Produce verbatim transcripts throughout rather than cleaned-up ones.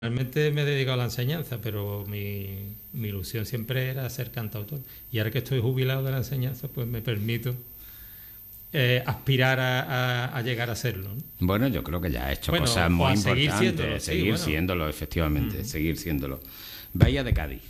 Realmente me he dedicado a la enseñanza, pero mi, mi ilusión siempre era ser cantautor. Y ahora que estoy jubilado de la enseñanza, pues me permito eh, aspirar a, a, a llegar a serlo, ¿no? Bueno, yo creo que ya ha hecho Bueno, cosas o muy a seguir importantes. siéndolo, sí, seguir bueno. siéndolo, efectivamente, Mm. seguir siéndolo. Bahía de Cádiz.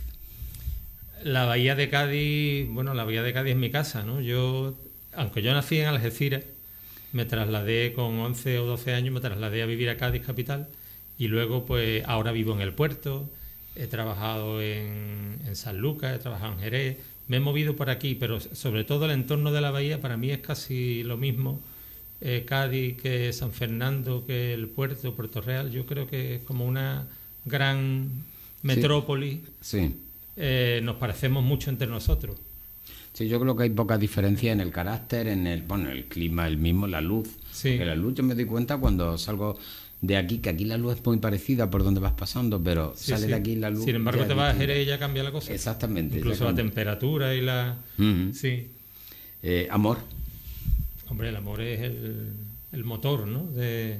La Bahía de Cádiz, bueno, la Bahía de Cádiz es mi casa, ¿no? Yo, aunque yo nací en Algeciras, me trasladé con once o doce años, me trasladé a vivir a Cádiz capital y luego, pues, ahora vivo en el puerto, he trabajado en, en San Lucas, he trabajado en Jerez, me he movido por aquí, pero sobre todo el entorno de la bahía para mí es casi lo mismo, eh, Cádiz que San Fernando, que el puerto, Puerto Real. Yo creo que es como una gran metrópoli. Sí. Eh, nos parecemos mucho entre nosotros. Sí, yo creo que hay poca diferencia en el carácter, en el, bueno, el clima, el mismo, la luz. Sí. Que la luz yo me doy cuenta cuando salgo de aquí, que aquí la luz es muy parecida por donde vas pasando, pero Sí, sale sí. de aquí la luz. Sin embargo, ya te vas a distinta. Jerez y ya cambia la cosa. Exactamente. Incluso ya la cambia. temperatura y la... Ujú. Sí. Eh, amor. Hombre, el amor es el, el motor, ¿no? De,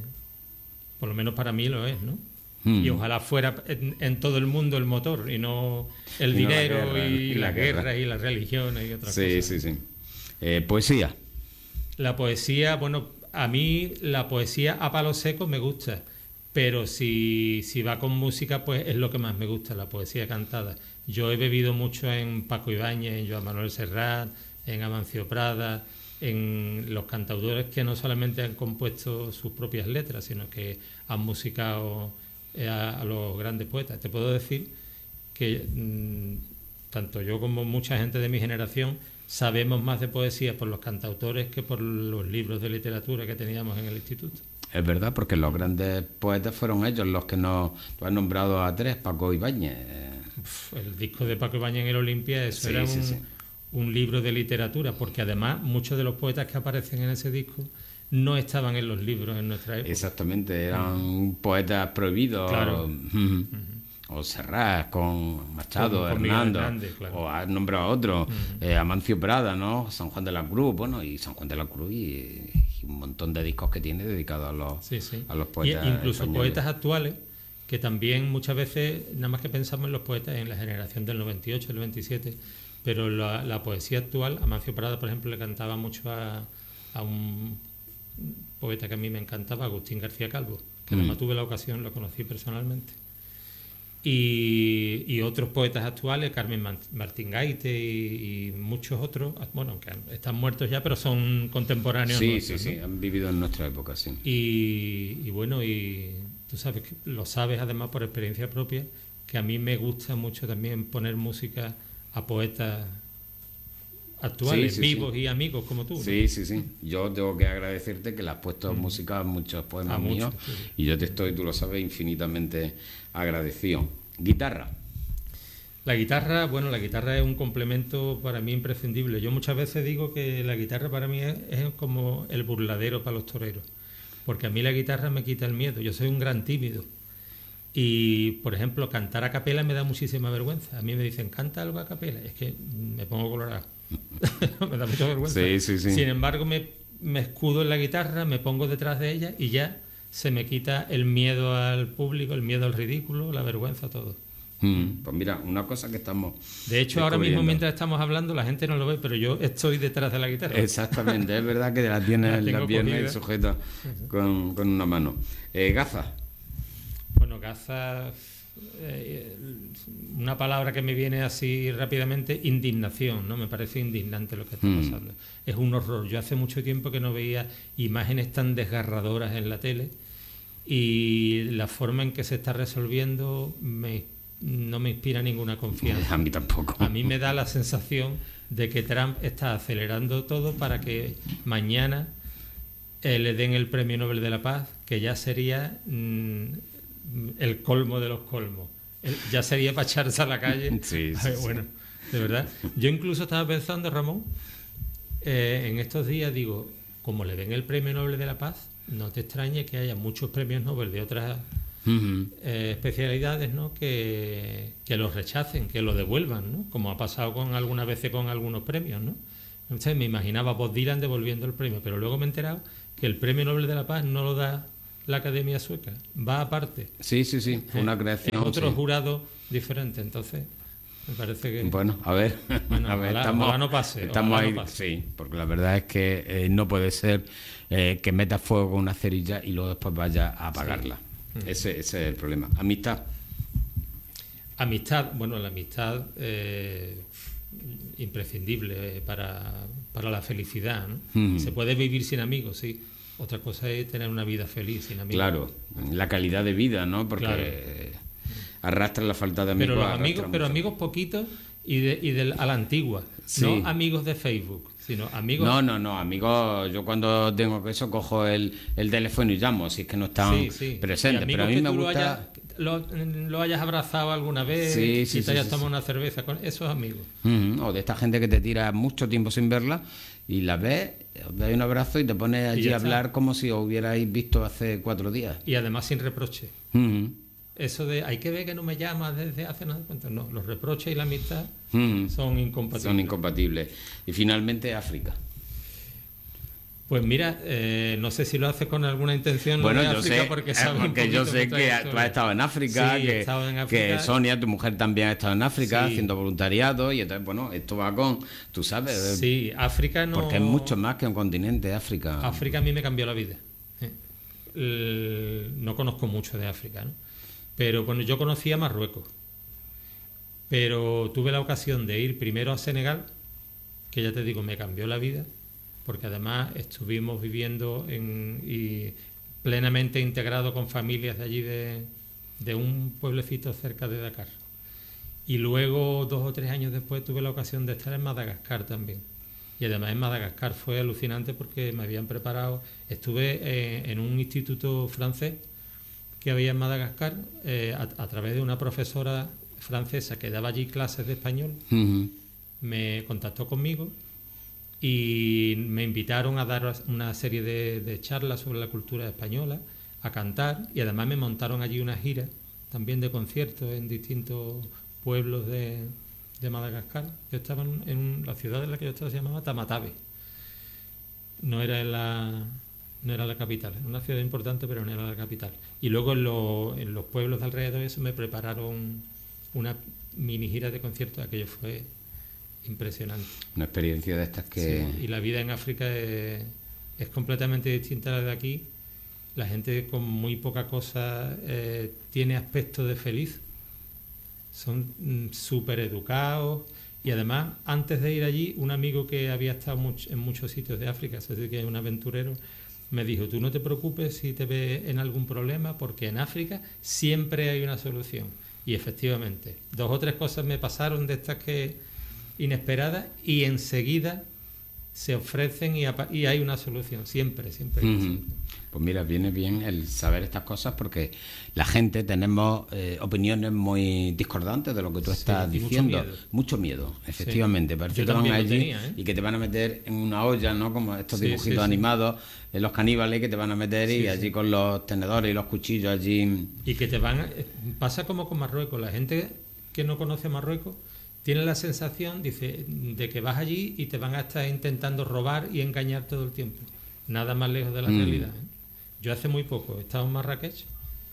por lo menos para mí lo es, ¿no? Mm. Y ojalá fuera en, en todo el mundo el motor y no el Y no la dinero guerra, y, y la las guerra. guerras y las religiones y otras Sí, cosas. sí, sí. Eh, poesía. La poesía, bueno, a mí la poesía a palo seco me gusta, pero si, si va con música, pues es lo que más me gusta, la poesía cantada. Yo he bebido mucho en Paco Ibáñez, en Joan Manuel Serrat, en Amancio Prada, en los cantautores que no solamente han compuesto sus propias letras, sino que han musicado eh, a, a los grandes poetas. Te puedo decir que mmm, tanto yo como mucha gente de mi generación sabemos más de poesía por los cantautores que por los libros de literatura que teníamos en el instituto. Es verdad, porque los grandes poetas fueron ellos los que nos... Tú has nombrado a tres, Paco Ibáñez. Uf, el disco de Paco Ibáñez en el Olimpia, eso Sí, era sí, un, sí. un libro de literatura, porque además muchos de los poetas que aparecen en ese disco no estaban en los libros en nuestra época. Exactamente, eran poetas prohibidos. Claro. Ujú. O Serrat con Machado, Con- con Miguel Hernando, Hernández, claro. o has nombrado a otro, Ujú. eh, Amancio Prada, ¿no? San Juan de la Cruz, bueno, y San Juan de la Cruz y, y un montón de discos que tiene dedicados a los, Sí, sí. a los Y poetas incluso españoles. poetas actuales, que también muchas veces, nada más que pensamos en los poetas en la generación del noventa y ocho, del veintisiete, pero la, la poesía actual, Amancio Prada, por ejemplo, le cantaba mucho a, a un poeta que a mí me encantaba, Agustín García Calvo, que Mm. además tuve la ocasión, lo conocí personalmente. Y, y otros poetas actuales, Carmen Man- Martín Gaite y, y muchos otros, bueno, que están muertos ya, pero son contemporáneos Sí, nuestros, sí, ¿no? sí, han vivido en nuestra época, sí. Y, y bueno, y tú sabes, que lo sabes además por experiencia propia, que a mí me gusta mucho también poner música a poetas actuales, Sí, sí, vivos sí. y amigos como tú, ¿no? Sí, sí, sí. Yo tengo que agradecerte que le has puesto Mm. música a muchos poemas A míos muchos, sí, sí. y yo te estoy, tú lo sabes, infinitamente agradecido. Guitarra. La guitarra, bueno, la guitarra es un complemento para mí imprescindible. Yo muchas veces digo que la guitarra para mí es, es como el burladero para los toreros, porque a mí la guitarra me quita el miedo. Yo soy un gran tímido y, por ejemplo, cantar a capela me da muchísima vergüenza. A mí me dicen, canta algo a capela, es que me pongo colorado. Me da mucha vergüenza. Sí, sí, sí. Sin embargo, me, me escudo en la guitarra, me pongo detrás de ella y ya se me quita el miedo al público, el miedo al ridículo, la vergüenza, todo. Mm, Pues mira, una cosa que estamos... De hecho, ahora mismo descubriendo. mientras estamos hablando, la gente no lo ve, pero yo estoy detrás de la guitarra. Exactamente, es verdad que la tienes La en tengo las piernas y cogida. sujeta con, con una mano. Eh, gafas. Bueno, gafas, eh, una palabra que me viene así rápidamente, indignación, ¿no? Me parece indignante lo que está Mm. pasando. Es un horror. Yo hace mucho tiempo que no veía imágenes tan desgarradoras en la tele y la forma en que se está resolviendo me, no me inspira ninguna confianza. A mí tampoco. A mí me da la sensación de que Trump está acelerando todo para que mañana eh, le den el Premio Nobel de la Paz, que ya sería mm, el colmo de los colmos. El- ya sería para echarse a la calle. Sí, sí, Ay, sí. bueno, de verdad. Yo incluso estaba pensando, Ramón, eh, en estos días, digo, como le den el Premio Nobel de la Paz, no te extrañe que haya muchos premios Nobel de otras Ujú. eh, especialidades, ¿no? que, que los rechacen, que lo devuelvan, ¿no? Como ha pasado con algunas veces con algunos premios, ¿no? Entonces me imaginaba Bob Dylan devolviendo el premio, pero luego me he enterado que el Premio Nobel de la Paz no lo da la Academia Sueca, va aparte. Sí, sí, sí, fue una creación. Es otro sí. jurado diferente, entonces me parece que... Bueno, a ver, Bueno, a ver ojalá, estamos, ojalá no pase, estamos ojalá ahí, no pase. sí, porque la verdad es que eh, no puede ser eh, que metas fuego con una cerilla y luego después vayas a apagarla. Sí. Ese, ese es el problema. Amistad. Amistad, bueno, la amistad eh, imprescindible para, para la felicidad, ¿no? Mm. Se puede vivir sin amigos, sí. Otra cosa es tener una vida feliz sin amigos. Claro, la calidad de vida, ¿no? Porque Claro. eh, arrastra la falta de amigos. Pero los arrastra amigos, pero mucho. amigos poquitos y de, y de a la antigua, Sí. no amigos de Facebook, sino amigos. No, no, no, amigos, yo cuando tengo eso cojo el, el teléfono y llamo, si es que no están Sí, sí. presentes, Y pero a amigos mí que me tú gusta... Lo hayas, lo, lo hayas abrazado alguna vez Sí, y sí, te sí, hayas sí, tomado sí. una cerveza con esos amigos. Ujú, o de esta gente que te tira mucho tiempo sin verla y la ves, os dais un abrazo y te pones allí ya a está. hablar como si os hubierais visto hace cuatro días. Y además sin reproche. Ujú, Eso de hay que ver que no me llamas desde hace nada cuánto. No, los reproches y la amistad ujú. son incompatibles. Son incompatibles. Y finalmente África. Pues mira, eh, no sé si lo haces con alguna intención lo Bueno, de yo África sé, porque eh, sabes un porque yo poquito sé mi que tú trayectoria. has estado en África, Sí, he que, estado en África. que Sonia, tu mujer, también ha estado en África Sí. haciendo voluntariado y entonces, bueno, esto va con, tú sabes, eh, Sí, África no... porque es mucho más que un continente, África. África a mí me cambió la vida. Eh, el- no conozco mucho de África, ¿no? Pero bueno, yo conocía Marruecos. Pero tuve la ocasión de ir primero a Senegal, que ya te digo, me cambió la vida, porque además estuvimos viviendo en, y plenamente integrados con familias de allí de, de un pueblecito cerca de Dakar. Y luego, dos o tres años después, tuve la ocasión de estar en Madagascar también. Y además en Madagascar fue alucinante porque me habían preparado, estuve eh, en un instituto francés que había en Madagascar eh, a, a través de una profesora francesa que daba allí clases de español, Ujú. me contactó conmigo y me invitaron a dar una serie de, de charlas sobre la cultura española, a cantar, y además me montaron allí una gira también de conciertos en distintos pueblos de, de Madagascar. Yo estaba en, en la ciudad en la que yo estaba, se llamaba Tamatabe. No era en la, no era la capital, era una ciudad importante, pero no era la capital. Y luego en, lo, en los pueblos de alrededor de eso me prepararon una mini gira de conciertos. Aquello fue impresionante. Una experiencia de estas que... Sí, y la vida en África es, es completamente distinta a la de aquí. La gente con muy poca cosa eh, tiene aspecto de feliz. Son mm, súper educados. Y además, antes de ir allí, un amigo que había estado much- en muchos sitios de África, es decir, que es un aventurero, me dijo, tú no te preocupes si te ves en algún problema, porque en África siempre hay una solución. Y efectivamente, dos o tres cosas me pasaron de estas que inesperadas y enseguida se ofrecen y, apa- y hay una solución, siempre, siempre. hay una Ujú. solución. Pues mira, viene bien el saber estas cosas porque la gente tenemos eh, opiniones muy discordantes de lo que tú Sí, estás y mucho diciendo. miedo. Mucho miedo, efectivamente. Sí. Parece Yo que van también lo allí tenía, ¿eh? y que te van a meter en una olla, ¿no? Como estos Sí, dibujitos sí, sí. animados, eh, los caníbales que te van a meter y Sí, allí sí. con los tenedores y los cuchillos allí. Y que te van a- eh, pasa como con Marruecos, la gente que no conoce Marruecos tiene la sensación, dice, de que vas allí y te van a estar intentando robar y engañar todo el tiempo. Nada más lejos de la Mm. realidad, ¿eh? Yo hace muy poco he estado en Marrakech,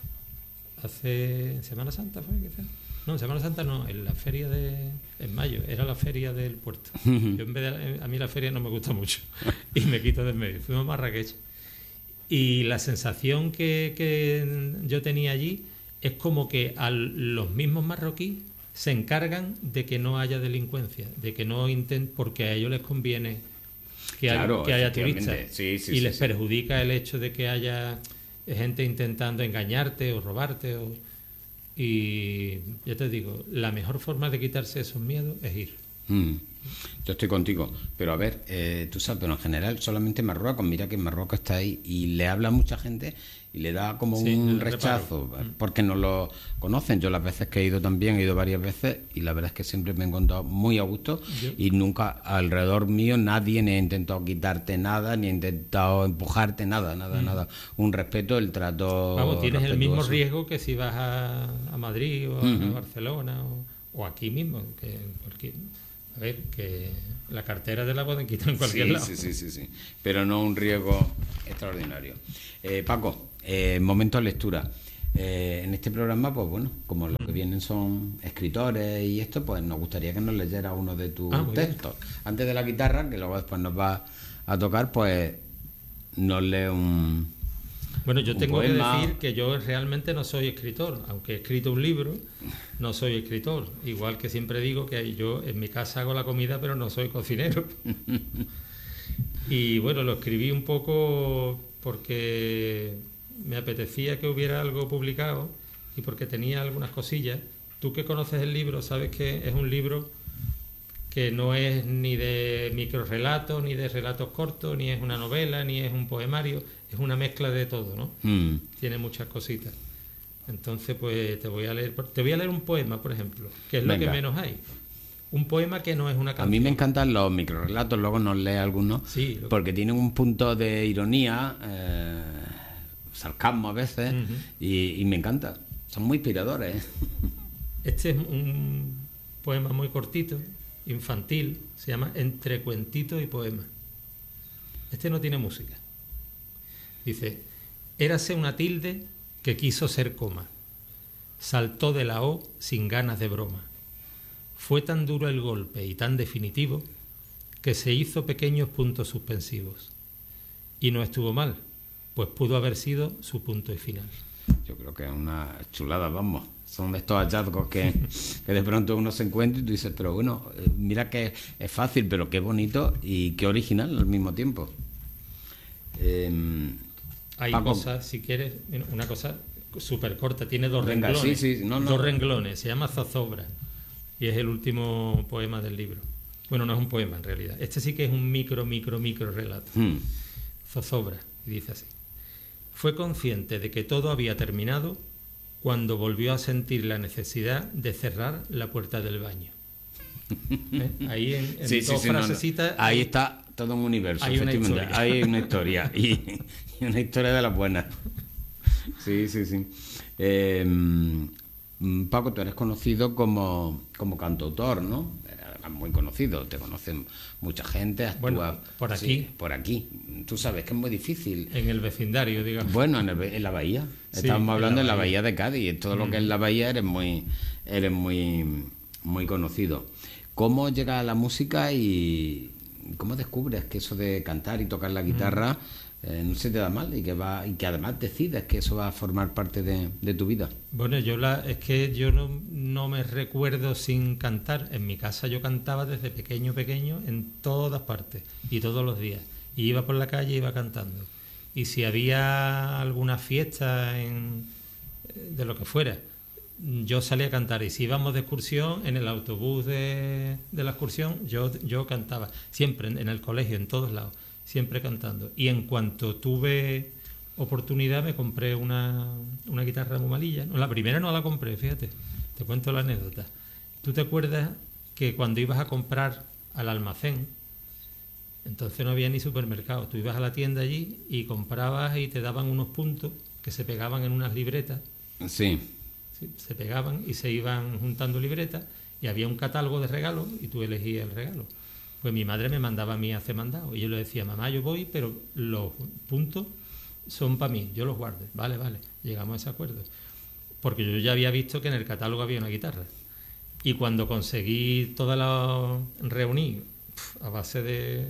hace en Semana Santa fue quizás. No, en Semana Santa no, en la feria de en mayo, era la feria del puerto. Yo en vez de, a mí la feria no me gusta mucho y me quito de en medio. Fuimos a Marrakech y la sensación que, que yo tenía allí es como que a los mismos marroquíes se encargan de que no haya delincuencia, de que no intenten, porque a ellos les conviene que, Claro, haya, que haya efectivamente. turistas Sí, sí, y sí, les sí. perjudica el hecho de que haya gente intentando engañarte o robarte o, y ya te digo, la mejor forma de quitarse esos miedos es ir. Mm. Yo estoy contigo, pero a ver, eh, tú sabes, pero en general solamente Marruecos, mira que Marruecos está ahí y le habla a mucha gente y le da como Sí, un le rechazo, reparo. Mm. porque no lo conocen. Yo las veces que he ido también, he ido varias veces y la verdad es que siempre me he encontrado muy a gusto Yo- y nunca alrededor mío nadie ni ha intentado quitarte nada, ni ha intentado empujarte nada, nada, nada. Un respeto, el trato Vamos, tienes el mismo respetuoso. riesgo que si vas a, a Madrid o a, Ujú. a Barcelona o, o aquí mismo. Que, porque, a ver, que la cartera te la pueden quitar en cualquier Sí, lado. sí, sí, sí, sí, pero no un riesgo extraordinario. Eh, Paco, eh, momentos lectura. Eh, en este programa, pues bueno, como los que vienen son escritores y esto, pues nos gustaría que nos leyera uno de tus ah, textos. Antes de la guitarra, que luego después nos va a tocar, pues nos lee un Bueno, yo un tengo poema. que decir que yo realmente no soy escritor, aunque he escrito un libro, no soy escritor. Igual que siempre digo que yo en mi casa hago la comida, pero no soy cocinero. Y bueno, lo escribí un poco porque me apetecía que hubiera algo publicado y porque tenía algunas cosillas. Tú que conoces el libro sabes que es un libro que no es ni de microrelatos, ni de relatos cortos, ni es una novela, ni es un poemario, es una mezcla de todo, ¿no? Mm. Tiene muchas cositas. Entonces, pues te voy a leer, te voy a leer un poema, por ejemplo, que es lo Venga. que menos hay. Un poema que no es una A canción. mí me encantan los microrelatos, luego nos lee algunos, Sí, lo- porque tienen un punto de ironía, eh, sarcasmo a veces, Ujú. y, y me encanta. Son muy inspiradores. ¿eh? Este es un poema muy cortito, infantil, se llama Entre cuentito y poema. Este no tiene música. Dice: érase una tilde que quiso ser coma, saltó de la O sin ganas de broma. Fue tan duro el golpe y tan definitivo que se hizo pequeños puntos suspensivos. Y no estuvo mal, pues pudo haber sido su punto y final. Yo creo que es una chulada, vamos. Son de estos hallazgos que, que de pronto uno se encuentra y tú dices, pero bueno, eh, mira que es fácil, pero qué bonito y qué original al mismo tiempo. Eh, Hay Paco. cosas, si quieres, una cosa súper corta, tiene dos Venga, renglones. sí, sí, no, no. Dos renglones, se llama Zozobra y es el último poema del libro. Bueno, no es un poema en realidad. Este sí que es un micro, micro, micro relato. hmm, Zozobra, y dice así: fue consciente de que todo había terminado cuando volvió a sentir la necesidad de cerrar la puerta del baño. ¿Eh? Ahí en, en sí, sí, dos sí, no, no. frasecitas. Ahí hay- está todo un universo, hay una efectivamente. historia. Hay una historia y, y una historia de las buenas. Sí, sí, sí. Eh, mm, Paco, tú eres conocido como, como cantautor, ¿no? Además, muy conocido, te conocen mucha gente, actúa Bueno, por aquí. sí, por aquí. Tú sabes que es muy difícil. En el vecindario, digamos. Bueno, en, el- en la bahía. Sí, Estábamos hablando en en la la bahía. bahía de Cádiz. En todo lo que es Mm. la bahía eres muy, eres muy, muy conocido. ¿Cómo llega a la música y cómo descubres que eso de cantar y tocar la guitarra eh, no se te da mal y que va y que además decides que eso va a formar parte de, de tu vida? Bueno, yo la, es que yo no, no me recuerdo sin cantar. En mi casa yo cantaba desde pequeño, pequeño, en todas partes y todos los días. Y iba por la calle y iba cantando. Y si había alguna fiesta en, de lo que fuera, yo salía a cantar. Y si íbamos de excursión, en el autobús de, de la excursión, yo, yo cantaba. Siempre, en, en el colegio, en todos lados, siempre cantando. Y en cuanto tuve oportunidad me compré una, una guitarra muy malilla. No, la primera no la compré, fíjate, te cuento la anécdota. ¿Tú te acuerdas que cuando ibas a comprar al almacén, entonces no había ni supermercado, tú ibas a la tienda allí y comprabas y te daban unos puntos que se pegaban en unas libretas, Sí. ¿sí? Se pegaban y se iban juntando libretas y había un catálogo de regalos y tú elegías el regalo? Pues mi madre me mandaba a mí a hacer mandado y yo le decía, mamá, yo voy, pero los puntos son para mí, yo los guardo. Vale, vale, llegamos a ese acuerdo. Porque yo ya había visto que en el catálogo había una guitarra. Y cuando conseguí toda la... reuní, pf, a base de,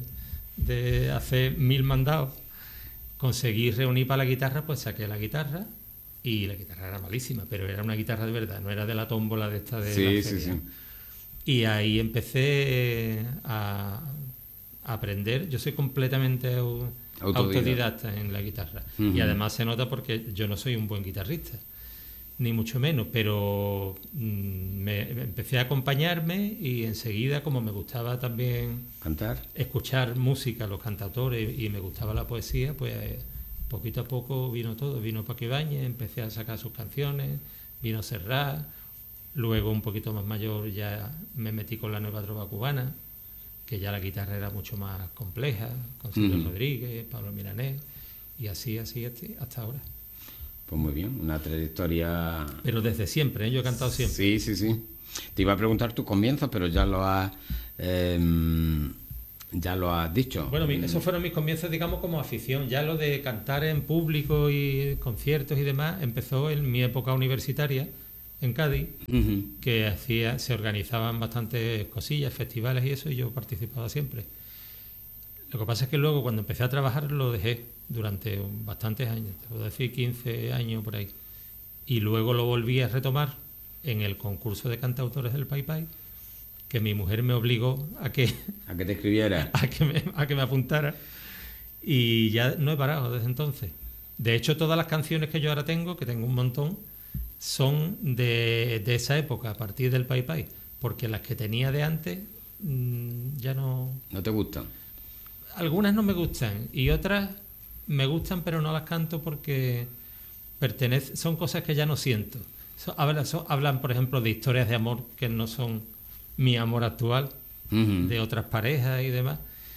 de hacer mil mandados, conseguí reunir para la guitarra, pues saqué la guitarra y la guitarra era malísima, pero era una guitarra de verdad, no era de la tómbola de esta de Sí, la sí, feria. sí. Y ahí empecé a, a aprender. Yo soy completamente au- Autodidacta. autodidacta en la guitarra. Ujú. Y además se nota porque yo no soy un buen guitarrista, ni mucho menos, pero mm, me, me empecé a acompañarme y enseguida, como me gustaba también Cantar. escuchar música, los cantautores, y me gustaba la poesía, pues poquito a poco vino todo. Vino Paco Ibáñez, empecé a sacar sus canciones, vino Serrat, luego un poquito más mayor ya me metí con la nueva trova cubana, que ya la guitarra era mucho más compleja, con Silvio Ujú. Rodríguez, Pablo Milanés, y así, así, así, hasta ahora. Pues muy bien, una trayectoria. Pero desde siempre, ¿eh? Yo he cantado siempre. Sí, sí, sí. Te iba a preguntar tus comienzos, pero ya lo has eh, Ya lo has dicho. Bueno, mi, esos fueron mis comienzos, digamos, como afición. Ya lo de cantar en público y conciertos y demás empezó en mi época universitaria en Cádiz, uh-huh. que hacía, se organizaban bastantes cosillas, festivales y eso, y yo participaba siempre. Lo que pasa es que luego, cuando empecé a trabajar, lo dejé durante bastantes años, te puedo decir quince años por ahí. Y luego lo volví a retomar en el concurso de cantautores del Pai Pai, que mi mujer me obligó a que... A que te escribiera. A que me, a que me apuntara. Y ya no he parado desde entonces. De hecho, todas las canciones que yo ahora tengo, que tengo un montón, son de, de esa época, a partir del Pai Pai. Porque las que tenía de antes mmm, ya no... ¿No te gustan? Algunas no me gustan y otras me gustan, pero no las canto porque pertenecen, son cosas que ya no siento. So, hablan, so, hablan, por ejemplo, de historias de amor que no son mi amor actual, uh-huh. de otras parejas y demás.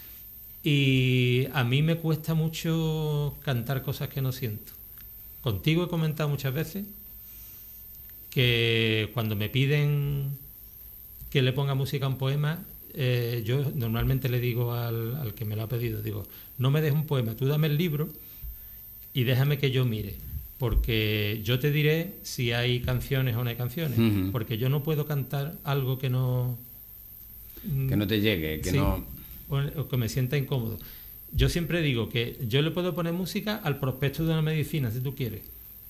Y a mí me cuesta mucho cantar cosas que no siento. Contigo he comentado muchas veces que cuando me piden que le ponga música a un poema, eh, yo normalmente le digo al, al que me lo ha pedido, digo, no me des un poema, tú dame el libro y déjame que yo mire. Porque yo te diré si hay canciones o no hay canciones. Uh-huh. Porque yo no puedo cantar algo que no... Que no te llegue, que sí, no... O, o que me sienta incómodo. Yo siempre digo que yo le puedo poner música al prospecto de una medicina, si tú quieres.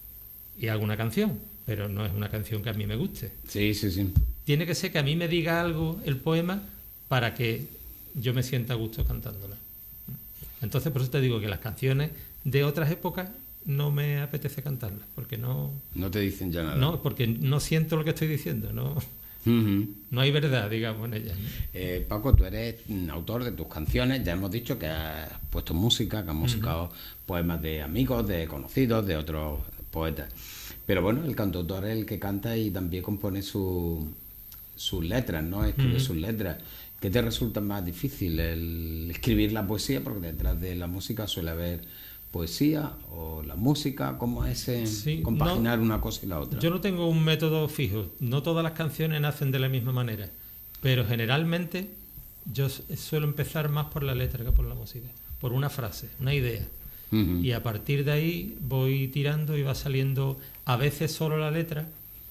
Y alguna canción, pero no es una canción que a mí me guste. Sí, sí, sí. Tiene que ser que a mí me diga algo el poema para que yo me sienta a gusto cantándola. Entonces, por eso te digo que las canciones de otras épocas no me apetece cantarlas, porque no... No te dicen ya nada. No, porque no siento lo que estoy diciendo, no, uh-huh. no hay verdad, digamos, en ellas. Eh, Paco, tú eres autor de tus canciones, ya hemos dicho que has puesto música, que has musicado uh-huh. poemas de amigos, de conocidos, de otros poetas. Pero bueno, el cantautor es el que canta y también compone su, sus letras, ¿no? Escribe uh-huh. sus letras. ¿Qué te resulta más difícil? El escribir la poesía, porque detrás de la música suele haber... poesía o la música, ¿cómo es ese sí, compaginar no, una cosa y la otra? Yo no tengo un método fijo, no todas las canciones nacen de la misma manera, pero generalmente yo suelo empezar más por la letra que por la música, por una frase, una idea, uh-huh. y a partir de ahí voy tirando y va saliendo a veces solo la letra,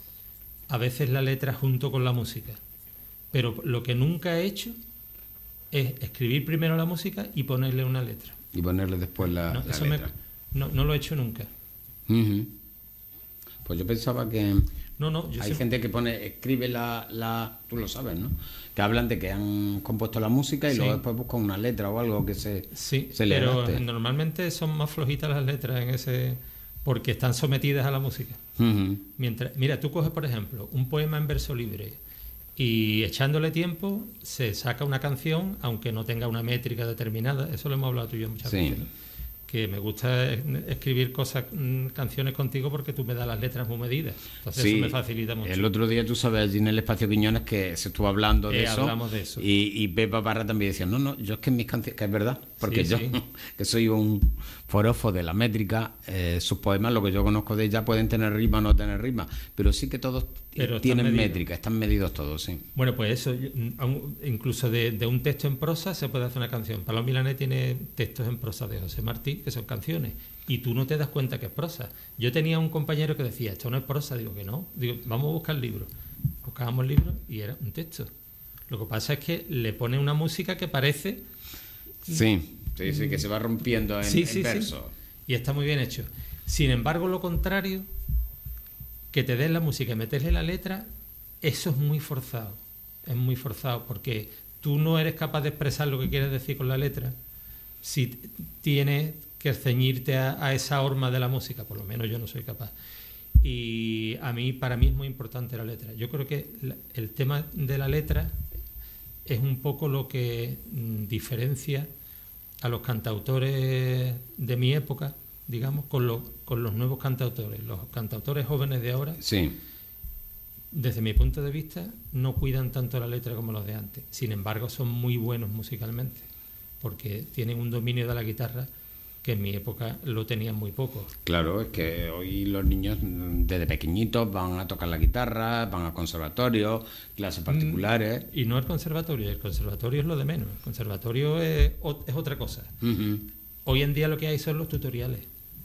a veces la letra junto con la música, pero lo que nunca he hecho es escribir primero la música y ponerle una letra. Y ponerle después la, no, la eso letra. Me, no, no lo he hecho nunca. Uh-huh. Pues yo pensaba que no, no, yo hay sé... gente que pone, escribe la, la... Tú lo sabes, ¿no? Que hablan de que han compuesto la música y sí. luego después buscan una letra o algo que se, sí, se le pero adapte. Normalmente son más flojitas las letras en ese... porque están sometidas a la música. Uh-huh. Mientras, mira, tú coges, por ejemplo, un poema en verso libre y echándole tiempo se saca una canción, aunque no tenga una métrica determinada. Eso lo hemos hablado tú y yo muchas sí. veces, ¿no? Que me gusta escribir cosas, canciones contigo porque tú me das las letras muy medidas. Entonces sí, eso me facilita mucho. El otro día, tú sabes, allí en el Espacio Quiñones que se estuvo hablando de, eh, eso, hablamos de eso. Y, y Pepa Parra también decía, no, no, yo es que en mis canciones, que es verdad, porque sí, yo, sí. que soy un forofo de la métrica, eh, sus poemas, lo que yo conozco de ella, pueden tener rima o no tener rima, pero sí que todos pero tienen medido. métrica, están medidos todos, sí. Bueno, pues eso, incluso de, de un texto en prosa se puede hacer una canción. Paloma Milané tiene textos en prosa de José Martí, que son canciones, y tú no te das cuenta que es prosa. Yo tenía un compañero que decía, esto no es prosa, digo que no, digo, vamos a buscar el libro. Buscábamos el libro y era un texto. Lo que pasa es que le pone una música que parece... Sí, sí, sí, que se va rompiendo en, sí, en sí, verso. Sí. Y está muy bien hecho. Sin embargo, lo contrario, que te den la música y meterle la letra, eso es muy forzado. Es muy forzado porque tú no eres capaz de expresar lo que quieres decir con la letra si tienes que ceñirte a, a esa horma de la música. Por lo menos yo no soy capaz. Y a mí, para mí es muy importante la letra. Yo creo que la, el tema de la letra es un poco lo que mm, diferencia a los cantautores de mi época, digamos, con los, con los nuevos cantautores. Los cantautores jóvenes de ahora, sí. desde mi punto de vista, no cuidan tanto la letra como los de antes. Sin embargo, son muy buenos musicalmente, porque tienen un dominio de la guitarra que en mi época lo tenían muy poco. Claro, es que hoy los niños desde pequeñitos van a tocar la guitarra, van a conservatorios, clases particulares. Y no el conservatorio, el conservatorio es lo de menos, el conservatorio es, es otra cosa. Uh-huh. Hoy en día lo que hay son los tutoriales.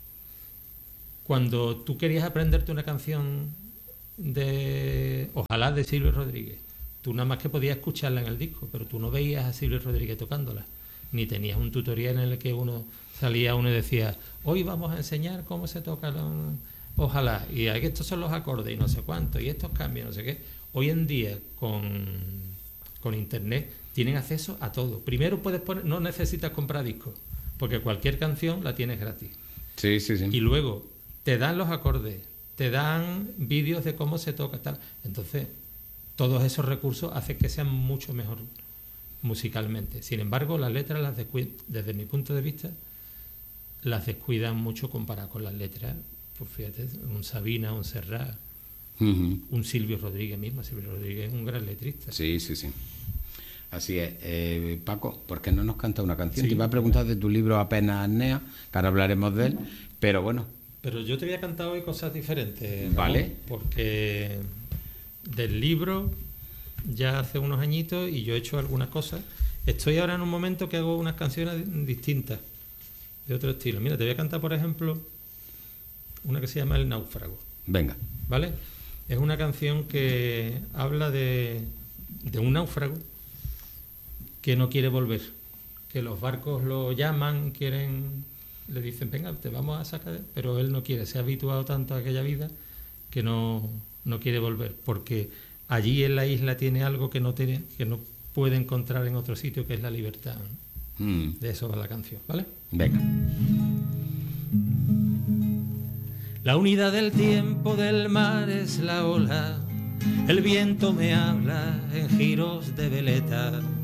Cuando tú querías aprenderte una canción de Ojalá de Silvio Rodríguez, tú nada más que podías escucharla en el disco, pero tú no veías a Silvio Rodríguez tocándola, ni tenías un tutorial en el que uno salía uno y decía, hoy vamos a enseñar cómo se toca la Ojalá, y estos son los acordes y no sé cuánto, y estos cambios, no sé qué. Hoy en día con, con internet tienen acceso a todo. Primero puedes poner, no necesitas comprar discos, porque cualquier canción la tienes gratis. Sí, sí, sí. Y luego te dan los acordes, te dan vídeos de cómo se toca, tal. Entonces, todos esos recursos hacen que sean mucho mejor musicalmente. Sin embargo, las letras, las descu- desde mi punto de vista, las descuidan mucho comparado con las letras. Pues fíjate, un Sabina, un Serrat, uh-huh. un Silvio Rodríguez mismo. Silvio Rodríguez es un gran letrista. Sí, sí, sí. Así es. Eh, Paco, ¿por qué no nos canta una canción? Sí. Te iba a preguntar de tu libro Apenas Apnea, que ahora hablaremos de él, pero bueno. Pero yo te voy a cantar hoy cosas diferentes, vale, Ramón, porque del libro ya hace unos añitos y yo he hecho algunas cosas. Estoy ahora en un momento que hago unas canciones distintas, de otro estilo. Mira, te voy a cantar, por ejemplo, una que se llama El Náufrago. Venga. ¿Vale? Es una canción que habla de, de un náufrago que no quiere volver, que los barcos lo llaman, quieren, le dicen, venga, te vamos a sacar, pero él no quiere, se ha habituado tanto a aquella vida que no, no quiere volver, porque allí en la isla tiene algo que no tiene, que no puede encontrar en otro sitio, que es la libertad. Mm. De eso va la canción, ¿vale? Venga. La unidad del tiempo del mar es la ola, el viento me habla en giros de veleta.